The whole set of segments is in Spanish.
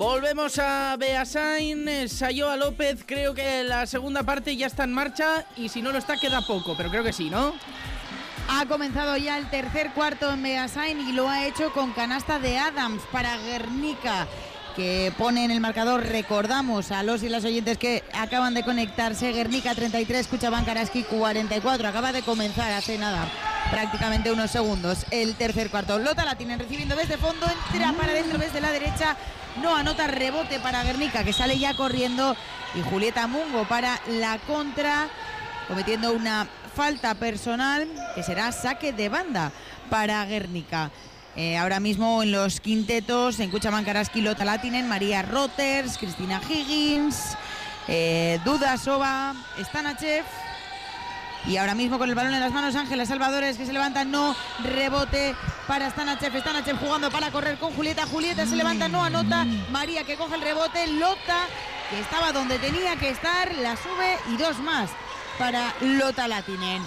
Volvemos a Beasain. Sayoa López, creo que la segunda parte ya está en marcha y si no lo está queda poco, pero creo que sí, ¿no? Ha comenzado ya el tercer cuarto en Beasain y lo ha hecho con canasta de Adams para Guernica, que pone en el marcador, recordamos a los y las oyentes que acaban de conectarse, Guernica 33, Cuchabank Araski 44, acaba de comenzar hace nada, prácticamente unos segundos, el tercer cuarto. Lota la tienen recibiendo desde fondo, entra para adentro desde la derecha, no anota, rebote para Guernica, que sale ya corriendo, y Julieta Mungo para la contra, cometiendo una falta personal, que será saque de banda para Guernica. Ahora mismo en los quintetos, en Cuchabank Araski, Lota Latinen, María Roters, Cristina Higgins, Duda Sova, Stanachev. Y ahora mismo con el balón en las manos, Ángela Salvadores, que se levanta, no, rebote para Stanachev, Stanachev jugando para correr con Julieta, Julieta se levanta, no anota, María que coge el rebote, Lota, que estaba donde tenía que estar, la sube y dos más para Lota Latinen.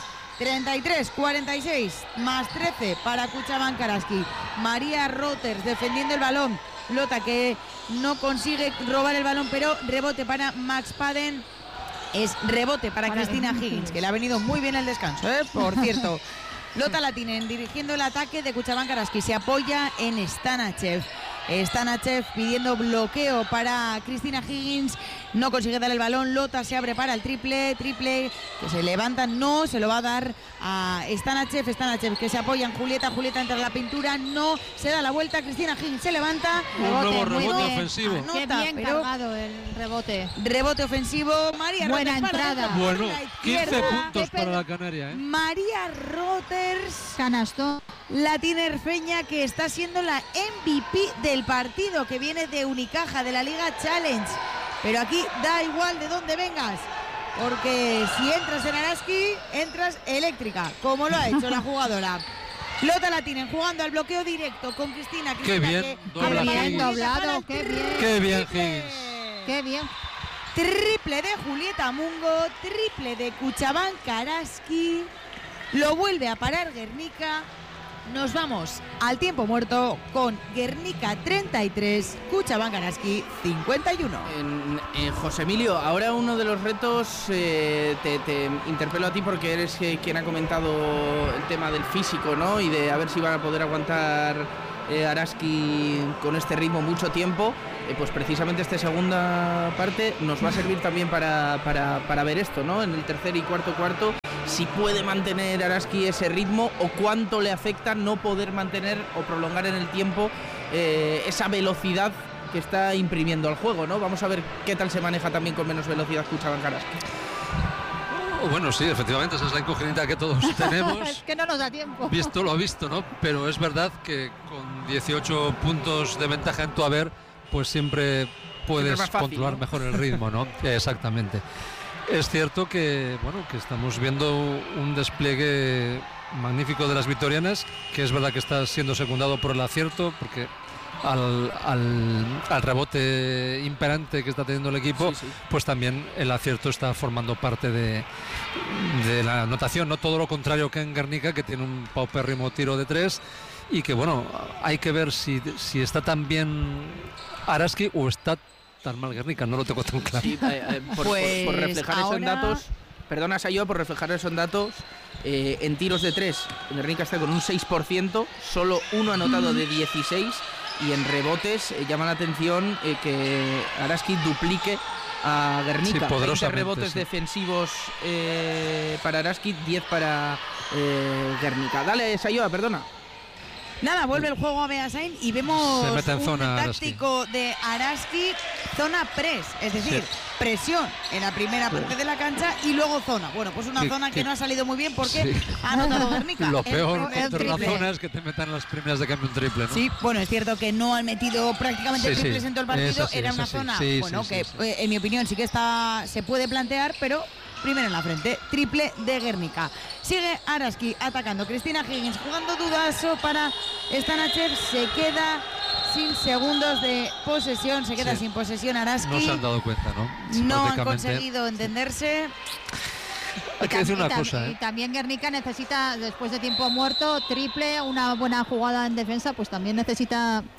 33-46 más 13 para Cuchabank Araski. María Roters defendiendo el balón. Lota que no consigue robar el balón, pero rebote para Max Paden. Es rebote para Cristina Higgins, que le ha venido muy bien el descanso, por cierto. Lota Latinen dirigiendo el ataque de Cuchabank Araski. Se apoya en Stanachev. Stanachev pidiendo bloqueo para Cristina Higgins, no consigue dar el balón. Lota se abre para el triple que se levanta, no, se lo va a dar a Stanachev, que se apoya en Julieta, entra en la pintura, no, se da la vuelta, Cristina Higgins se levanta, un nuevo rebote ofensivo, anota, qué bien cargado el rebote ofensivo. María buena Roters entrada, bueno, 15 puntos para la canaria, María Roters, canastón, la tinerfeña, que está siendo la MVP del partido, que viene de Unicaja, de la Liga Challenge, pero aquí da igual de dónde vengas, porque si entras en Araski, entras eléctrica, como lo ha hecho la jugadora. Lota Latinen jugando al bloqueo directo con Cristina. Qué bien, doblado, qué bien. Qué bien, Higgins. Qué bien. Triple de Julieta Mungo, triple de Cuchabank Araski. Lo vuelve a parar Guernica. Nos vamos al tiempo muerto con Guernica 33, Cuchabank Araski 51. José Emilio, ahora uno de los retos, te interpelo a ti porque eres quien ha comentado el tema del físico, ¿no? Y de a ver si van a poder aguantar Araski con este ritmo mucho tiempo. Pues precisamente esta segunda parte nos va a servir también para ver esto, ¿no? En el tercer y cuarto, si puede mantener Araski ese ritmo o cuánto le afecta no poder mantener o prolongar en el tiempo esa velocidad que está imprimiendo al juego, ¿no? Vamos a ver qué tal se maneja también con menos velocidad Cuchabank Araski. Bueno, sí, efectivamente, esa es la incógnita que todos tenemos. Es que no nos da tiempo. Visto lo visto, ¿no? Pero es verdad que con 18 puntos de ventaja en tu haber, pues siempre puedes fácil, controlar, ¿no?, mejor el ritmo, ¿no? Exactamente. Es cierto que, bueno, que estamos viendo un despliegue magnífico de las vitorianas, que es verdad que está siendo secundado por el acierto, porque al rebote imperante que está teniendo el equipo, pues también el acierto está formando parte de la anotación, no todo lo contrario que en Guernica, que tiene un paupérrimo tiro de 3 y que, bueno, hay que ver si está tan bien Araski o está tan mal Guernica, no lo tengo tan claro. Sí, por reflejar eso en datos, perdona Sayoa, por reflejar eso en datos, en tiros de 3, Guernica está con un 6%, solo uno anotado de 16, y en rebotes llama la atención que Araski duplique a Guernica. 20 rebotes defensivos para Araski, 10 para Guernica. Dale, Sayoa, perdona. Nada, vuelve el juego a Beasain y vemos un táctico de Araski, zona press, es decir, presión en la primera parte de la cancha y luego zona. Bueno, pues una zona que no ha salido muy bien porque ha anotado Guernica. Lo peor contra la zona es que te metan las primeras de cambio un triple, ¿no? Sí, bueno, es cierto que no han metido prácticamente triples en todo el partido, era una zona, en mi opinión sí que se puede plantear, pero primero en la frente, triple de Guernica. Sigue Araski atacando, Cristina Higgins jugando dudazo para Stanachev, se queda sin segundos de posesión, se queda sin posesión Araski. No se han dado cuenta, ¿no? No han conseguido entenderse. Hay que decir una cosa, Y también Guernica necesita, después de tiempo muerto, triple, una buena jugada en defensa, pues también necesita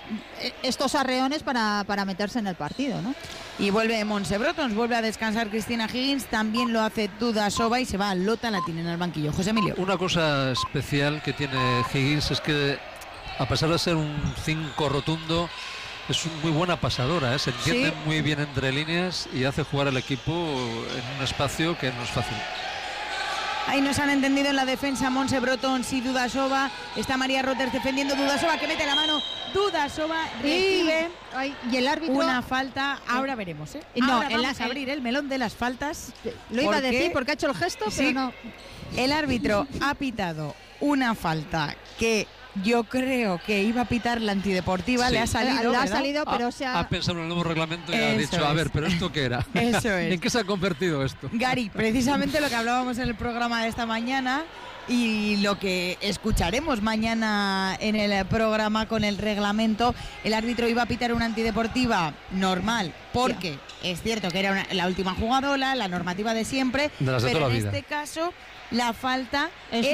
estos arreones para meterse en el partido, ¿no? Y vuelve Montse Brotons, vuelve a descansar Cristina Higgins, también lo hace Tudasova y se va a Lota, la tiene en el banquillo. José Emilio. Una cosa especial que tiene Higgins es que, a pesar de ser un 5 rotundo, es muy buena pasadora, se entiende muy bien entre líneas y hace jugar al equipo en un espacio que no es fácil. Ahí nos han entendido en la defensa Montse Brotons y Tudasova. Está María Roters defendiendo. Tudasova que mete la mano. Tudasova recibe y el árbitro una falta. Ahora veremos, No, ahora vamos a abrir el melón de las faltas. Lo iba a decir porque ha hecho el gesto, pero no. El árbitro ha pitado una falta que yo creo que iba a pitar la antideportiva, le ha salido, pero ha pensado en el nuevo reglamento y ha dicho, a ver, pero ¿esto qué era? Eso es. ¿En qué se ha convertido esto? Gary, precisamente lo que hablábamos en el programa de esta mañana y lo que escucharemos mañana en el programa con el reglamento, el árbitro iba a pitar una antideportiva normal, porque es cierto que era la última jugadora, la normativa de siempre, de las de pero toda la en vida. este caso la falta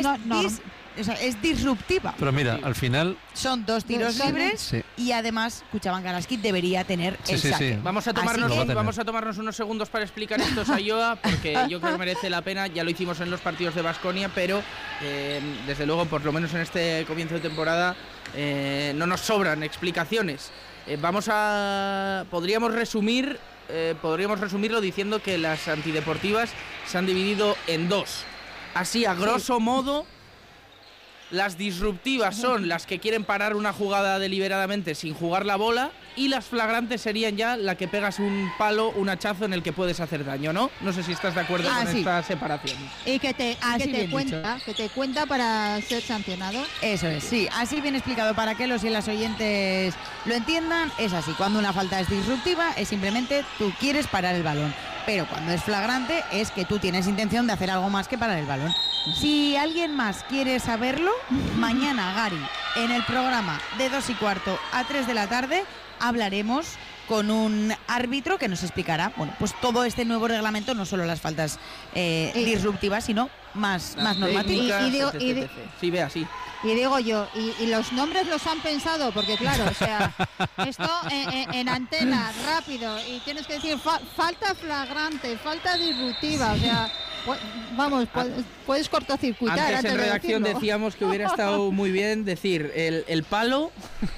es disruptiva. Pero mira, al final son 2 tiros libres y además Cuchaban Garaski debería tener el saque. Sí. Vamos a tomarnos unos segundos para explicar esto a Joa, porque yo creo que merece la pena. Ya lo hicimos en los partidos de Baskonia, pero desde luego, por lo menos en este comienzo de temporada, no nos sobran explicaciones. Podríamos resumirlo diciendo que las antideportivas se han dividido en 2. Así, a grosso modo, las disruptivas son las que quieren parar una jugada deliberadamente sin jugar la bola, y las flagrantes serían ya la que pegas un palo, un hachazo en el que puedes hacer daño, ¿no? No sé si estás de acuerdo con esta separación. Y que te cuenta para ser sancionado. Eso es, sí, así bien explicado para que los y las oyentes lo entiendan. Es así, cuando una falta es disruptiva es simplemente tú quieres parar el balón, pero cuando es flagrante es que tú tienes intención de hacer algo más que parar el balón. Si alguien más quiere saberlo, mañana, Gary, en el programa de 2:15 a 3 de la tarde, hablaremos con un árbitro que nos explicará, pues todo este nuevo reglamento, no solo las faltas disruptivas, sino más normativas. Sí, ve así. Y digo yo, y los nombres los han pensado, porque claro, o sea, esto en antena, rápido, y tienes que decir falta flagrante, falta disruptiva, o sea, vamos, puedes cortocircuitar. Antes en redacción decíamos que hubiera estado muy bien decir el palo...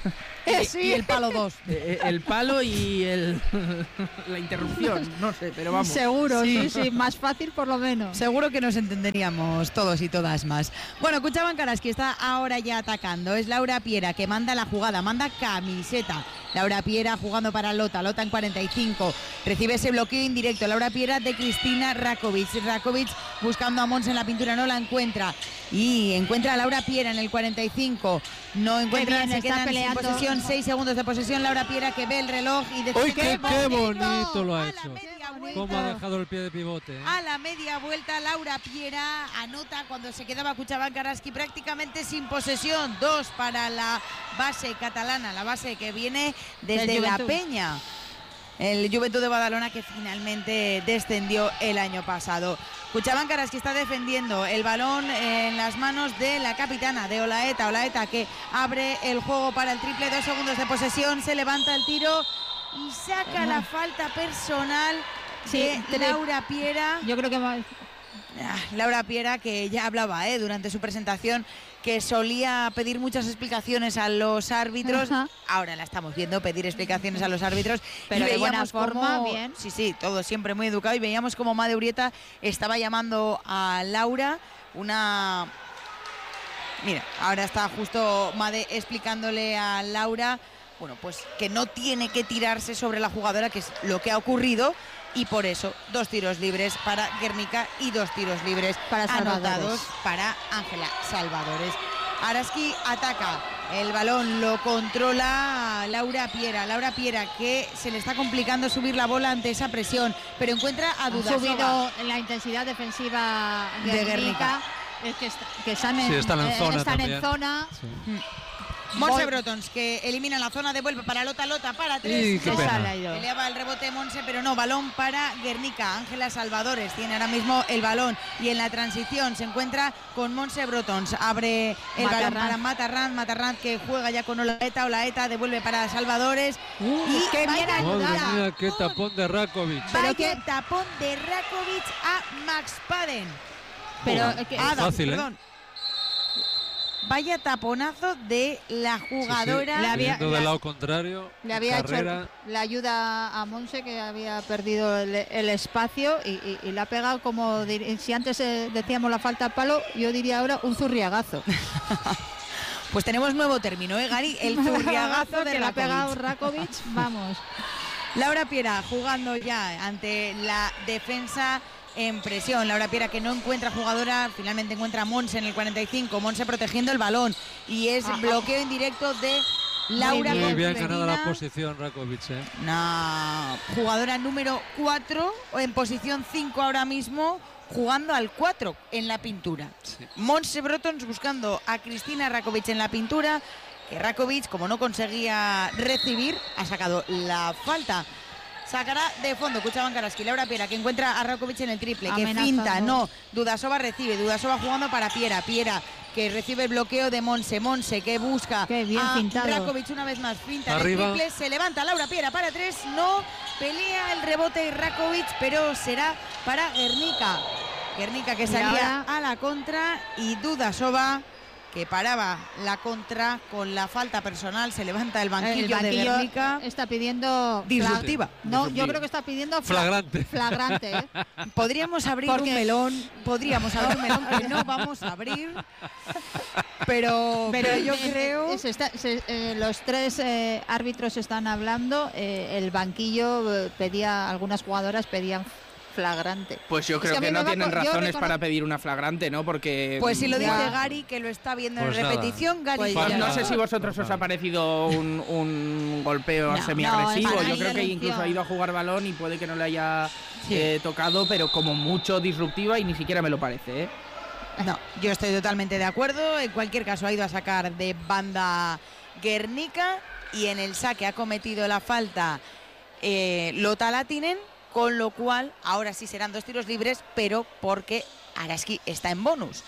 Y el palo 2. El palo y la interrupción, no sé, pero vamos. Seguro, sí, más fácil por lo menos. Seguro que nos entenderíamos todos y todas más. Bueno, Cuchaban Garaski está ahora ya atacando. Es Laura Piera que manda la jugada, manda camiseta. Laura Piera jugando para Lota en 45. Recibe ese bloqueo indirecto. Laura Piera de Cristina Rakovic. Rakovic buscando a Mons en la pintura, no la encuentra. Y encuentra a Laura Piera en el 45. No encuentra, se quedan sin posesión. 6 segundos de posesión. Laura Piera que ve el reloj y decide... ¡Uy, qué bonito lo ha hecho! Vuelta, cómo ha dejado el pie de pivote, ¿eh? A la media vuelta, Laura Piera anota cuando se quedaba Cuchaban Garaski prácticamente sin posesión. 2 para la base catalana, la base que viene desde La Peña. El Juventud de Badalona, que finalmente descendió el año pasado. Cuchaban Garaski está defendiendo el balón en las manos de la capitana, de Olaeta. Olaeta que abre el juego para el triple. 2 segundos de posesión, se levanta el tiro y saca la falta personal de Laura Piera. Yo creo que va... Laura Piera, que ya hablaba durante su presentación, que solía pedir muchas explicaciones a los árbitros. Ahora la estamos viendo pedir explicaciones a los árbitros, pero de buena forma, bien. Sí, todo siempre muy educado, y veíamos como Made Urieta estaba llamando a Laura Mira, ahora está justo Made explicándole a Laura, pues que no tiene que tirarse sobre la jugadora, que es lo que ha ocurrido. Y por eso 2 tiros libres para Guernica y 2 tiros libres anotados para Ángela Salvadores. Araski ataca, el balón lo controla Laura Piera. Laura Piera que se le está complicando subir la bola ante esa presión, pero encuentra a Tudasova. Ha subido la intensidad defensiva de Guernica. Es que están en zona. Sí. Monse Brotons, que elimina la zona, devuelve para Lota para 3. Peleaba el rebote Monse, pero no, balón para Guernica. Ángela Salvadores tiene ahora mismo el balón y en la transición se encuentra con Monse Brotons. Abre el balón para Matarranz, que juega ya con Olaeta, devuelve para Salvadores. Y qué bien ayudada. Qué tapón de Rakovic. Vaya tapón de Rakovic a Max Paden. Pero fácil, perdón. Vaya taponazo de la jugadora. Sí. Del lado contrario. Le había hecho la ayuda a Monse, que había perdido el espacio y le ha pegado como si antes decíamos la falta al palo, yo diría ahora un zurriagazo. Pues tenemos nuevo término, Gary, el zurriagazo de que le ha pegado Rakovic, vamos. Laura Piera jugando ya ante la defensa en presión. Laura Piera, que no encuentra jugadora, finalmente encuentra a Monse en el 45. Monse protegiendo el balón y es bloqueo indirecto de Laura. Muy bien ganada la posición Rakovic. No, jugadora número 4 en posición 5 ahora mismo, jugando al 4 en la pintura. Sí. Monse Brotons buscando a Cristina Rakovic en la pintura, que Rakovic, como no conseguía recibir, ha sacado la falta. Sacará de fondo Kuchaban Karaski. Laura Piera, que encuentra a Rakovic en el triple, que finta, no. Dudasova recibe, Dudasova jugando para Piera, que recibe el bloqueo de Monse, que busca a Rakovic una vez más, finta el triple, se levanta Laura Piera para 3, no, pelea el rebote Rakovic, pero será para Guernica, que salía a la contra, y Dudasova, que paraba la contra con la falta personal, se levanta el banquillo de Guernica. Está pidiendo disruptiva. No, yo creo que está pidiendo flagrante. Podríamos abrir un melón que no vamos a abrir. Pero yo creo... los 3 árbitros están hablando, el banquillo algunas jugadoras pedían flagrante. Pues yo creo que no tienen razones para pedir una flagrante, ¿no? Porque... Pues si lo dice Gary, que lo está viendo en repetición, Gary... Pues no sé si vosotros os ha parecido un golpeo semiagresivo. Yo creo que incluso ha ido a jugar balón y puede que no le haya tocado, pero como mucho disruptiva, y ni siquiera me lo parece, ¿eh? No, yo estoy totalmente de acuerdo. En cualquier caso, ha ido a sacar de banda Guernica, y en el saque ha cometido la falta Lota Latinen, con lo cual ahora sí serán 2 tiros libres, pero porque Araski está en bonus.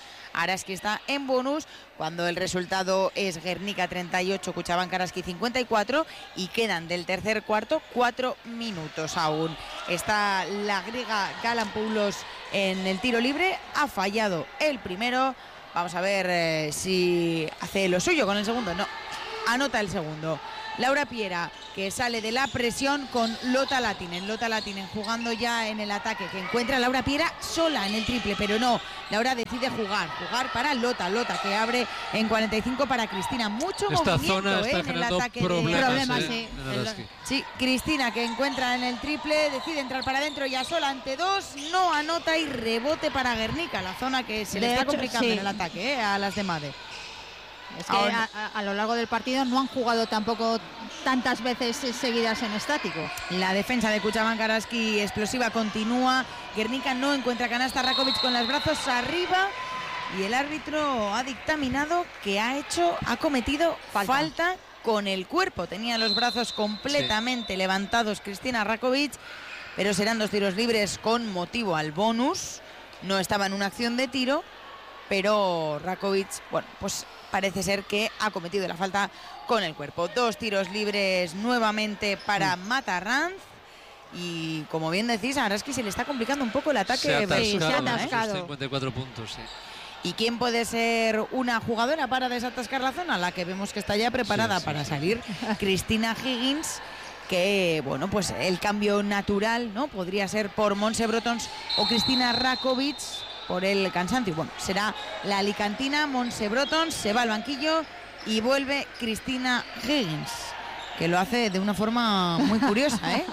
Cuando el resultado es Guernica 38, Kuchaban Karaski 54, y quedan del tercer cuarto 4 minutos aún. Está la griega Galampoulos en el tiro libre, ha fallado el primero. Vamos a ver si hace lo suyo con el segundo. No, anota el segundo. Laura Piera, que sale de la presión con Lota Latinen jugando ya en el ataque, que encuentra a Laura Piera sola en el triple, pero no, Laura decide jugar para Lota, que abre en 45 para Cristina. Mucho esta movimiento zona está en el ataque problemas, sí, Cristina, que encuentra en el triple, decide entrar para adentro ya sola ante 2, no anota, y rebote para Guernica, la zona que se le está complicando en el ataque a las de Made. Es que a lo largo del partido no han jugado tampoco tantas veces seguidas en estático. La defensa de Kuchaban Karaski explosiva continúa. Guernica no encuentra canasta. Rakovic con los brazos arriba, y el árbitro ha dictaminado que ha cometido falta con el cuerpo. Tenía los brazos completamente levantados Cristina Rakovic, pero serán 2 tiros libres con motivo al bonus. No estaba en una acción de tiro, pero Rakovic, bueno, pues parece ser que ha cometido la falta con el cuerpo. 2 tiros libres nuevamente para Matarranz, y como bien decís, a Araski se le está complicando un poco el ataque. Se ha atascado. 54 puntos, sí. ¿Y quién puede ser una jugadora para desatascar la zona? La que vemos que está ya preparada para salir, Cristina Higgins, que bueno, pues el cambio natural, ¿no? Podría ser por Monse Brotons o Cristina Rakovic por el cansancio. Bueno, será la alicantina Monse Brotons, se va al banquillo y vuelve Cristina Higgins. que lo hace de una forma muy curiosa, ¿eh?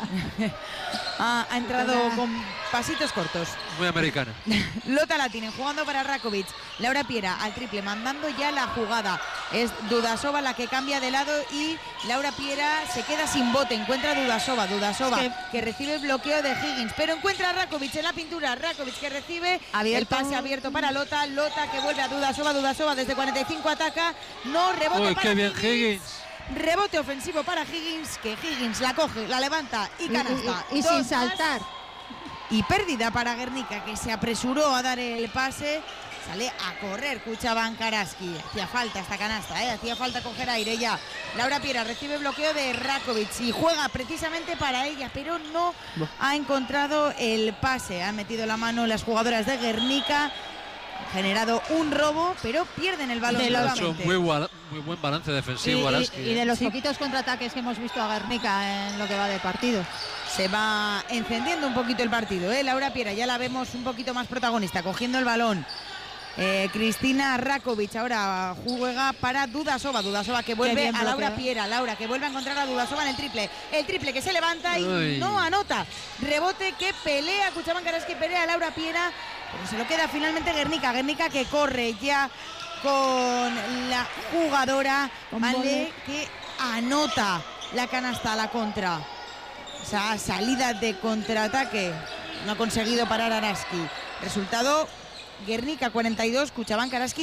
Ha entrado con pasitos cortos. Muy americana. Lota Latinen jugando para Rakovic. Laura Piera al triple, mandando ya la jugada. Es Dudasova la que cambia de lado y Laura Piera se queda sin bote. Encuentra a Dudasova. Que recibe el bloqueo de Higgins, pero encuentra a Rakovic en la pintura. Rakovic que recibe el pase abierto para Lota. Lota que vuelve a Dudasova. Dudasova desde 45 ataca. No, rebote. Uy, para qué bien Higgins. Rebote ofensivo para Higgins, que Higgins la coge, la levanta y canasta. Y sin saltar. Y pérdida para Guernica, que se apresuró a dar el pase. Sale a correr Kuchaban Karaski. Hacía falta esta canasta, hacía falta coger aire ya. Laura Piera recibe bloqueo de Rakovic y juega precisamente para ella, pero no ha encontrado el pase. Han metido la mano las jugadoras de Guernica. Generado un robo, pero pierden el balón. Ha hecho muy buen balance defensivo Araski. Y de los poquitos contraataques que hemos visto a Guernica en lo que va de partido. Se va encendiendo un poquito el partido, Laura Piera ya la vemos un poquito más protagonista, cogiendo el balón. Cristina Rakovic ahora juega para Dudasova. Dudasova que vuelve a Laura Piera. Laura que vuelve a encontrar a Dudasova en el triple. El triple que se levanta y no anota. Rebote que pelea Kuchaban Karaski, pelea a Laura Piera, pero se lo queda finalmente Guernica. Guernica que corre ya con la jugadora Ale, que anota la canasta a la contra. O sea, salida de contraataque. No ha conseguido parar a Araski. Resultado: Guernica 42, Kuchaban Karaski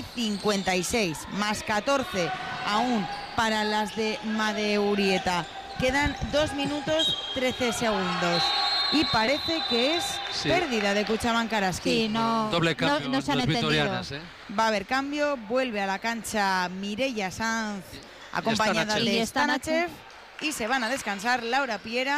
56, más 14 aún para las de Madeurieta. Quedan 2 minutos 13 segundos y parece que es pérdida de Kuchaban Karaski. Sí, doble cambio, no se han entendido. Va a haber cambio, vuelve a la cancha Mireia Sanz acompañada de Stanachev y se van a descansar Laura Piera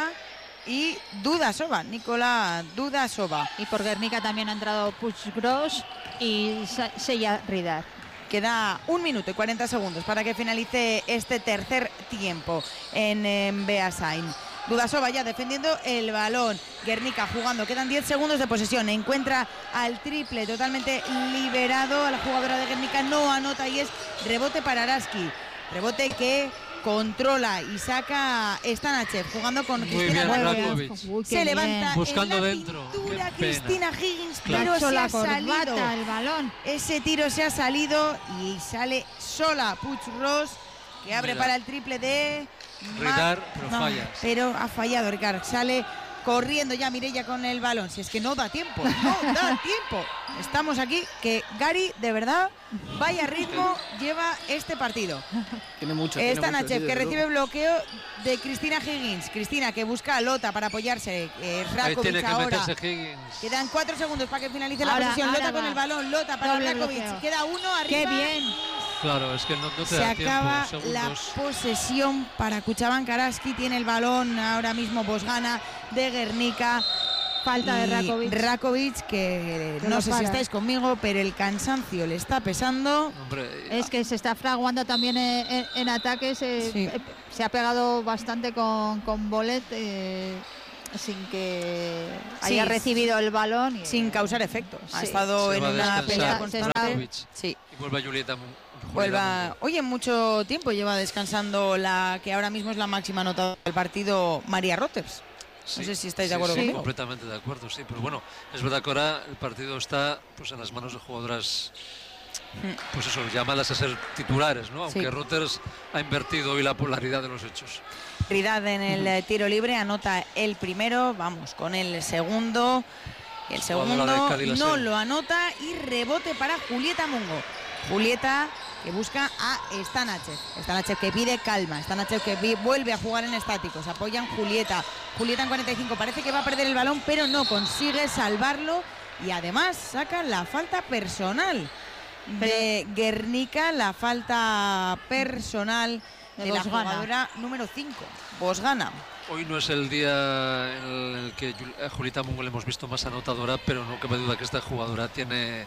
y Dudasova, Nicola Dudasova. Y por Guernica también ha entrado Puiggròs y Sella Ridar. Queda 1 minuto y 40 segundos para que finalice este tercer tiempo en Beasain. Dudasova ya defendiendo el balón. Guernica jugando. Quedan 10 segundos de posesión. Encuentra al triple totalmente liberado a la jugadora de Guernica. No anota y es rebote para Araski. Rebote que controla y saca Stanachev jugando con Cristina Rakovic. Se levanta buscando en la dentro. pintura Cristina Higgins, Claro. pero se la ha salido el balón. ese tiro, se ha salido y sale sola Puiggròs, que abre para el triple de Ridar, pero fallas. Pero ha fallado Ricard. Sale corriendo ya Mireia con el balón. Si es que no da tiempo, no da tiempo. Estamos aquí, que Gary, de verdad, vaya ritmo lleva este partido. Tiene mucho. Stanachev que recibe bloqueo de Cristina Higgins. Cristina que busca a Lota para apoyarse. Rakovic tiene que ahora. meterse Higgins. Quedan 4 segundos para que finalice la posesión. Lota con el balón. Lota para Doble Rakovic. bloqueo. Queda 1 arriba. ¡Qué bien! Claro, es que no te Se da acaba tiempo, la segundos. posesión para Kuchaban Karaski. Tiene el balón ahora mismo Bosgana de Guernica. Falta de Rakovic. Rakovic, que Que no lo sé para. si estáis conmigo, pero el cansancio le está pesando. Hombre, Es que se está fraguando también en ataques. Sí. Se ha pegado bastante con Bolet sin que haya recibido el balón. Y, Sin causar efecto. Ha Sí. estado se en va a una descansar pelea constante. Rakovic. Sí. Y vuelve Julieta. Vuelva. Oye, mucho tiempo lleva descansando la que ahora mismo es la máxima anotadora del partido, María Roters. No sé si estáis de acuerdo conmigo. Completamente de acuerdo, sí. Pero bueno, es verdad que ahora el partido está pues en las manos de jugadoras, pues eso, llamadas a ser titulares, ¿no? Aunque Sí. Roters ha invertido hoy la polaridad de los hechos. Prioridad en el tiro libre, anota el primero, vamos con el segundo. El segundo Jugadora de Cali la no Sel. lo anota y rebote para Julieta Mungo. Julieta que busca a Stanachev. Stanachev que pide calma. Stanachev que vuelve a jugar en estáticos. Apoyan Julieta. Julieta en 45. Parece que va a perder el balón, pero no consigue salvarlo. Y además saca la falta personal de Guernica. La falta personal de la Bosgana. jugadora número 5, Bosgana. Hoy no es el día en el que a Julieta Mungo le hemos visto más anotadora, pero no cabe duda que esta jugadora tiene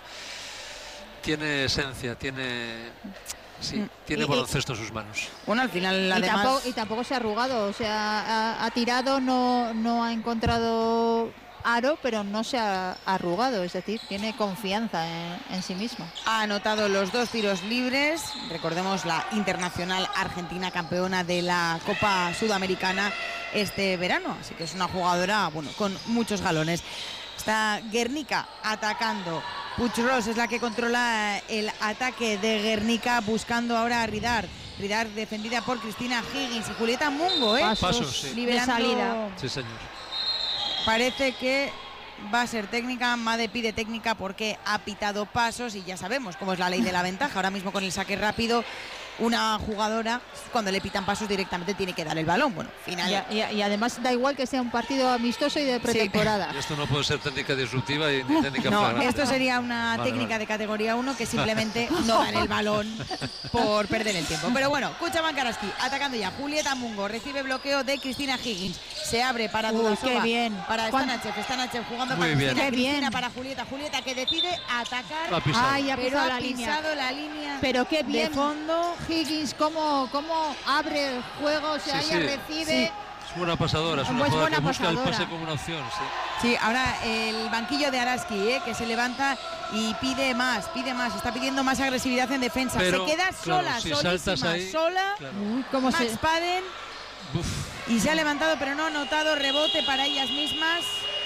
esencia, tiene baloncesto en sus manos. Bueno, al final además... Y tampoco se ha arrugado, o sea, ha tirado, no ha encontrado aro, pero no se ha arrugado, es decir, tiene confianza en sí mismo. Ha anotado los 2 tiros libres, recordemos la internacional argentina campeona de la Copa Sudamericana este verano, así que es una jugadora, bueno, con muchos galones. Está Guernica atacando. Puigros es la que controla el ataque de Guernica, buscando ahora a Ridar. Ridar defendida por Cristina Higgins y Julieta Mungo, Pasos, sí. Liberando. De salida. Sí, señor. Parece que va a ser técnica. Made pide técnica porque ha pitado Pasos y ya sabemos cómo es la ley de la ventaja. Ahora mismo con el saque rápido, una jugadora, cuando le pitan Pasos directamente tiene que dar el balón. Bueno, final. Y además da igual que sea un partido amistoso y de pretemporada. Sí. Y esto no puede ser técnica disruptiva ni técnica flagrante. Esto sería una técnica de categoría 1 que simplemente no dan el balón por perder el tiempo. Pero bueno, Kutxabank Araski atacando ya. Julieta Mungo recibe bloqueo de Cristina Higgins. Se abre para Dudasova. Qué bien. Para Stanachev jugando muy para bien. Cristina. Qué bien. Cristina para Julieta. Julieta que decide atacar. Ha pisado. Ay, ha Pero pisado ha la línea. pisado la línea. Pero qué bien. De fondo. Higgins, cómo abre el juego, o sea, Sí, ella sí. recibe. Es buena pasadora, es una Pues jugadora buena que busca el pasadora. pase como una opción. Sí. Sí, ahora el banquillo de Araski, que se levanta y pide más, está pidiendo más agresividad en defensa. Pero, se queda claro, sola, si solísima, saltas ahí, sola. claro. Uy, cómo Max se... Paden Uf. y se ha levantado, pero no ha notado rebote para ellas mismas.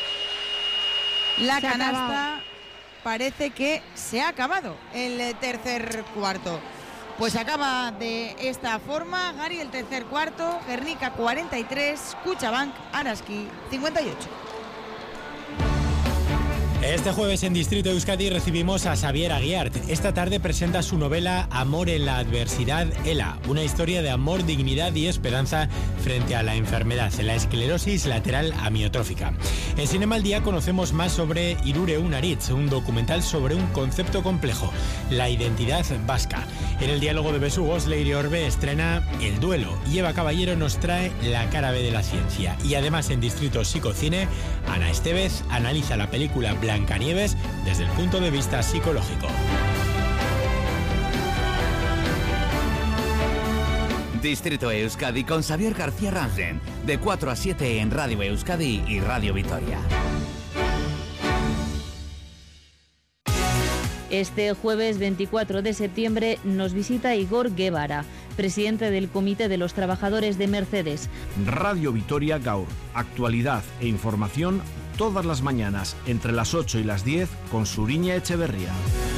La Se ha canasta acabado. parece que se ha acabado el tercer cuarto. Pues se acaba de esta forma, Gary, el tercer cuarto. Guernica 43, Kutxabank Araski 58. Este jueves en Distrito Euskadi recibimos a Xavier Aguiar. Esta tarde presenta su novela Amor en la adversidad, ELA, una historia de amor, dignidad y esperanza frente a la enfermedad, la esclerosis lateral amiotrófica. En Cinema al Día conocemos más sobre Irure Unaritz, un documental sobre un concepto complejo, la identidad vasca. En el diálogo de Besugos, Leire Orbe estrena El duelo y Eva Caballero nos trae La cara B de la ciencia. Y además en Distrito Psicocine, Ana Estevez analiza la película Blancanieves desde el punto de vista psicológico. Distrito Euskadi con Xavier García Rangel, de 4 a 7 en Radio Euskadi y Radio Vitoria. Este jueves 24 de septiembre nos visita Igor Guevara, presidente del Comité de los Trabajadores de Mercedes. Radio Vitoria Gaur, actualidad e información todas las mañanas entre las 8 y las 10 con Suriña Echeverría.